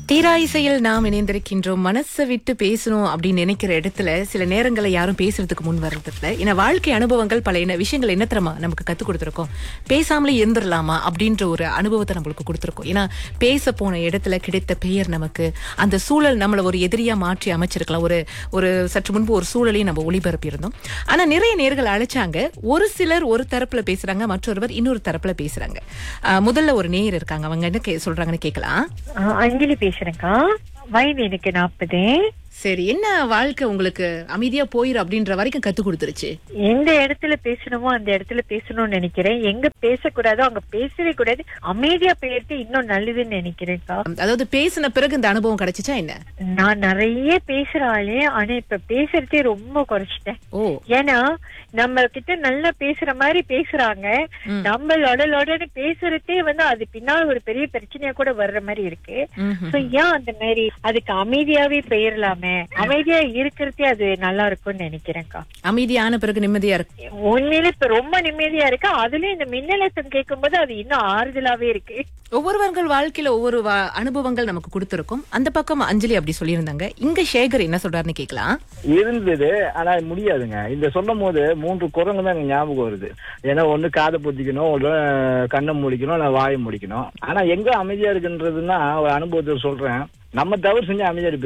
தீரா இசையில் நாம் இணைந்திருக்கின்றோம். மனசை விட்டு பேசணும் அப்படின்னு நினைக்கிற இடத்துல சில நேரங்களை யாரும் பேசுறதுக்கு முன் வர்றதில்ல. ஏன்னா வாழ்க்கை அனுபவங்கள் பல விஷயங்கள் என்ன தெரியுமா நமக்கு கத்துக் கொடுத்துருக்கோம். பேசாமலே இருந்துடலாமா அப்படின்ற ஒரு அனுபவத்தை நம்மளுக்கு கொடுத்துருக்கோம். ஏன்னா பேச போன இடத்துல கிடைத்த பெயர் நமக்கு அந்த சூழல் நம்மள ஒரு எதிரியா மாற்றி அமைச்சிருக்கலாம். ஒரு சற்று முன்பு ஒரு சூழலையும் நம்ம ஒளிபரப்பி இருந்தோம். ஆனா நிறைய நேர்கள் அழைச்சாங்க. ஒரு சிலர் ஒரு தரப்புல பேசுறாங்க, மற்றொருவர் இன்னொரு தரப்புல பேசுறாங்க. முதல்ல ஒரு நேயர் இருக்காங்க, அவங்க என்ன சொல்றாங்கன்னு கேட்கலாம். அஞ்சலி பேசுறேன்க்கா. வயது எனக்கு 40. சரி, என்ன வாழ்க்கை உங்களுக்கு அமைதியா போயிரு அப்படின்ற வரைக்கும் கத்து கொடுத்துருச்சு? எந்த இடத்துல பேசணுமோ அந்த இடத்துல பேசணும்னு நினைக்கிறேன். எங்க பேசக்கூடாதோ அங்க பேசவே கூடாது. அமைதியா போயிட்டு இன்னும் நல்லதுன்னு நினைக்கிறேன்க்கா. அதாவது பேசின பிறகு இந்த அனுபவம் கிடைச்சிச்சா என்ன? நான் நிறைய பேசுறாளே, ஆனா இப்ப பேசுறதே ரொம்ப குறைச்சிட்டேன். ஏன்னா நம்ம கிட்ட நல்லா பேசுற மாதிரி பேசுறாங்க, நம்மளோட பேசுறதே அது பின்னால் ஒரு பெரிய பிரச்சனையா கூட வர்ற மாதிரி இருக்கு. ஏன் அந்த மாதிரி அதுக்கு அமைதியாவே பெயரலாமே, அமைதியா இருக்கிறதே அது நல்லா இருக்கும்னு நினைக்கிறேன்க்கா. அமைதியான பிறகு நிம்மதியா இருக்கு. உண்மையில இப்ப ரொம்ப நிம்மதியா இருக்கு. அதுலயும் இந்த மின்னலத்தம் கேட்கும் போது அது இன்னும் ஆறுதலாவே இருக்கு. ஒவ்வொருவர்கள் வாழ்க்கையில ஒவ்வொரு அனுபவங்கள் நமக்கு கொடுத்திருக்கும். அந்த பக்கம் அஞ்சலி அப்படி சொல்லியிருந்தாங்க. இங்க சேகர் என்ன சொல்றாருன்னு கேட்கலாம். இருந்தது, ஆனா முடியாதுங்க. இந்த சொல்லும் போது 3 குரங்கு தான் எனக்கு ஞாபகம் வருது. ஏன்னா ஒண்ணு காதை பொத்திக்கணும், ஒண்ணு கண்ணை முடிக்கணும், நான் வாயை முடிக்கணும். ஆனா எங்க அமைதியா இருக்குன்றதுன்னா ஒரு அனுபவத்தை சொல்றேன். நம்ம தவறு செஞ்சு அமைதியா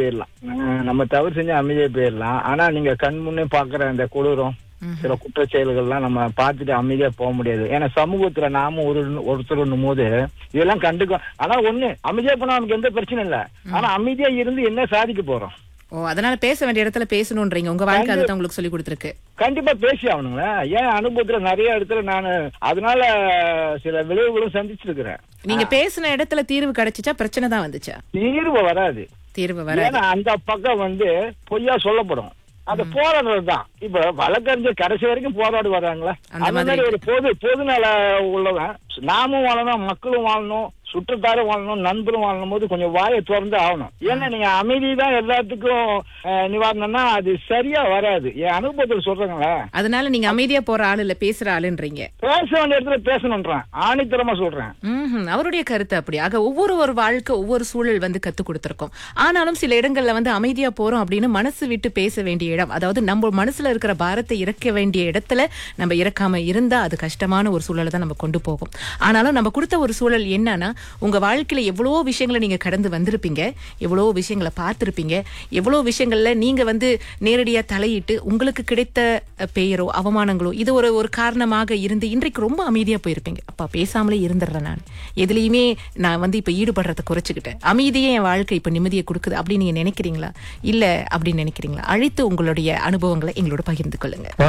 போயிடலாம். ஆனா நீங்க கண் முன்னே பாக்குற அந்த கொடூரம், சில குற்ற செயல்கள்லாம் நம்ம பார்த்துட்டு அமைதியா போக முடியாது. ஏன்னா சமூகத்துல நாமும் ஒருத்தர் போது இதெல்லாம் கண்டுக்கும். ஆனா ஒண்ணு, அமைதியா போனா நமக்கு எந்த பிரச்சனை இல்ல. ஆனா அமைதியா இருந்து என்ன சாதிக்க போறோம்? அதனால பேச வேண்டிய இடத்துல பேசணும்ன்றீங்க. உங்க வாழ்க்கை அதுதான் உங்களுக்கு சொல்லி கொடுத்துருக்கு. கண்டிப்பா பேசி ஆகணுங்களா. ஏன் அனுபவத்துல நிறைய இடத்துல நான் அதனால சில விளைவுகளும் சந்திச்சிருக்கிறேன். நீங்க பேசின இடத்துல தீர்வு கிடைச்சிச்சா, பிரச்சனை தான் வந்துச்சா? தீர்வு வராது. ஏன்னா அந்த பக்கம் பொய்யா சொல்லப்படும். அது போராடுறதுதான். இப்ப வழக்கறிஞர் கடைசி வரைக்கும் போராடு வர்றாங்களா? அந்த மாதிரி ஒரு பொதுநல உள்ளவன் நாமும் வாழணும், மக்களும் வாழணும், சுற்றத்தாரும் வாழணும், நண்பரும் வாழணும் போது கொஞ்சம் வாயை திறந்து ஆகணும். ஏன்னா நீங்க அமைதிதான் எல்லாத்துக்கும் நிவாரணம்னா அது சரியா வராது. என் அனுபவத்தில் சொல்றேங்களா. அதனால நீங்க அமைதியா போற ஆளு இல்ல, பேசுற ஆளுன்றீங்க. பேச வேண்டிய இடத்துல பேசணும்ன்றான், ஆணித்தரமா சொல்றேன். அவருடைய கருத்து அப்படி. ஆக ஒவ்வொரு வாழ்க்கை ஒவ்வொரு சூழல் கத்து கொடுத்திருக்கோம். ஆனாலும் சில இடங்கள்ல அமைதியா போறோம் அப்படின்னு மனசு விட்டு பேச வேண்டிய இடம், அதாவது நம்ம மனசுல இருக்கிற பாரத்தை இறக்க வேண்டிய இடத்துல நம்ம இறக்காம இருந்தா அது கஷ்டமான ஒரு சூழலை தான் நம்ம கொண்டு போகும். ஆனாலும் நம்ம கொடுத்த ஒரு சூழல் என்னன்னா, உங்க வாழ்க்கையில எவ்வளவோ விஷயங்களை நீங்க கடந்து வந்திருப்பீங்க, எவ்வளவோ விஷயங்களை பார்த்திருப்பீங்க, எவ்வளவோ விஷயங்கள்ல நீங்க நேரடியா தலையிட்டு உங்களுக்கு கிடைத்த பெயரோ அவமானங்களோ இது ஒரு காரணமாக இருந்து இன்றைக்கு ரொம்ப அமைதியா போயிருப்பீங்க. அப்பா பேசாமலே இருந்துடுறேன், நான் எதுலையுமே நான் இப்ப ஈடுபடுறதை குறைச்சுக்கிட்டேன், அமைதியே என் வாழ்க்கை இப்ப நிம்மதியை கொடுக்குது அப்படின்னு நீங்க நினைக்கிறீங்களா? இல்ல அப்படின்னு நினைக்கிறீங்களா? அழைத்து உங்களுடைய அனுபவங்களை எங்களோட பகிர்ந்து கொள்ளுங்க.